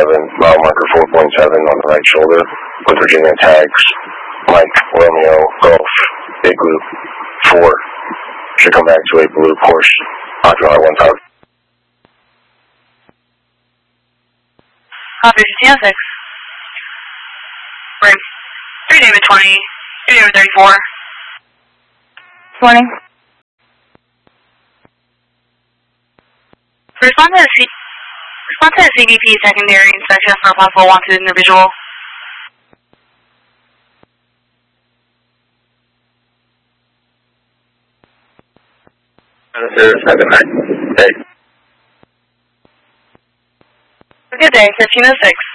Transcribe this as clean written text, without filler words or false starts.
mile marker 4.7 on the right shoulder with Virginia tags. Mike, Romeo, Golf, Igloo, 4. Should come back to a blue Porsche Padre 1000. Copy, Sierra 6. Right. 3 David 20, 3 David 34. Morning. Respond to the CBP secondary inspection for a possible wanted individual. Hey. Good day, 1306.